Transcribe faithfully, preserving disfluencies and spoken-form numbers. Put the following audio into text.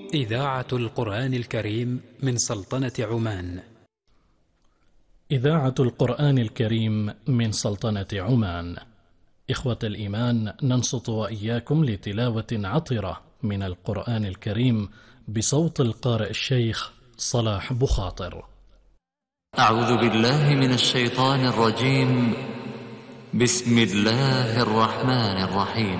إذاعة القرآن الكريم من سلطنة عمان. إذاعة القرآن الكريم من سلطنة عمان. إخوة الإيمان، ننصت وإياكم لتلاوة عطرة من القرآن الكريم بصوت القارئ الشيخ صلاح بخاطر. أعوذ بالله من الشيطان الرجيم. بسم الله الرحمن الرحيم.